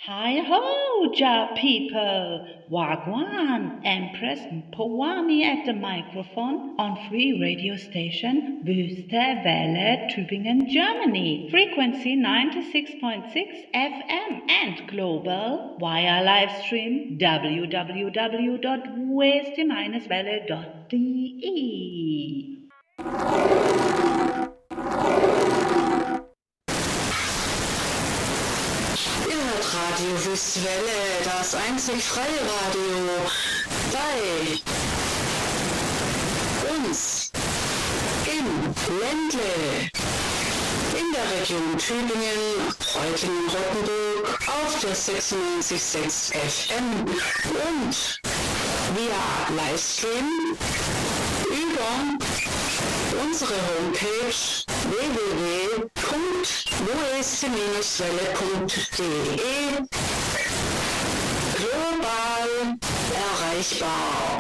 Hi-ho, Ja people! Wagwan, Empress Powami at the microphone on free radio station Wüste Welle, Tübingen, Germany. Frequency 96.6 FM and global via live stream www.weste-welle.de. Radio Wüste Welle, das einzig freie Radio bei uns im Ländle, in der Region Tübingen, Reutlingen-Rottenburg auf der 96.6 FM und via Livestream über unsere Homepage www.weste-welle.de global erreichbar.